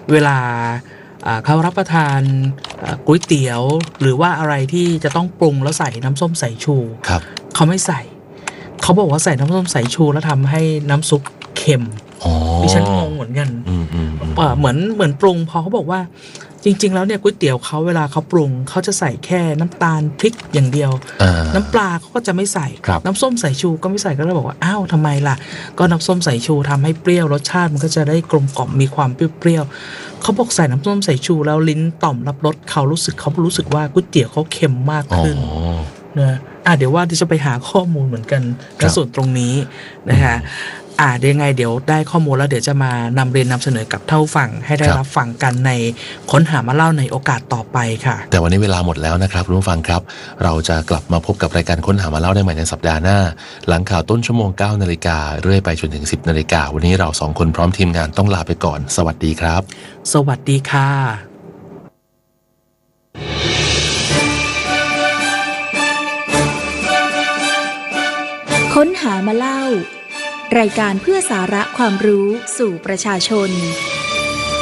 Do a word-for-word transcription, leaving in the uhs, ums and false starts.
เวลาเขารับประทานก๋วยเตี๋ยวหรือว่าอะไรที่จะต้องปรุงแล้วใส่น้ำส้มสายชูเขาไม่ใส่เขาบอกว่าใส่น้ำส้มสายชูแล้วทำให้น้ำซุปเค็มดิฉันงงเหมือนกันเหมือนเหมือนปรุงพอเขาบอกว่าจริงๆแล้วเนี่ยก๋วยเตี๋ยวเขาเวลาเขาปรุงเขาจะใส่แค่น้ำตาลพริกอย่างเดียวน้ำปลาเขาก็จะไม่ใส่น้ำส้มสายชูก็ไม่ใส่ก็เลยบอกว่าอ้าวทำไมล่ะก็น้ำส้มสายชูทำให้เปรี้ยวรสชาติมันก็จะได้กลมกล่อมมีความเปรี้ยวๆเขาบอกใส่น้ำส้มสายชูแล้วลิ้นต่อมรับรสเขารู้สึกเขารู้สึกว่าก๋วยเตี๋ยวเขาเค็มมากขึ้นนะอ่ะเดี๋ยวว่าที่จะไปหาข้อมูลเหมือนกันในส่วนตรงนี้นะคะอ่าเดี๋ยวยังไงเดี๋ยวได้ข้อมูลแล้วเดี๋ยวจะมานำเรียนนำเสนอกับเท่าฟังให้ได้รับฟังกันในค้นหามาเล่าในโอกาสต่อไปค่ะแต่วันนี้เวลาหมดแล้วนะครับคุณผู้ฟังครับเราจะกลับมาพบกับรายการค้นหามาเล่าได้ใหม่ในสัปดาห์หน้าหลังข่าวต้นชั่วโมง เก้านาฬิกาเรื่อยไปจนถึง สิบนาฬิกาวันนี้เราสองคนพร้อมทีมงานต้องลาไปก่อนสวัสดีครับสวัสดีค่ะค้นหามาเล่ารายการเพื่อสาระความรู้สู่ประชาชน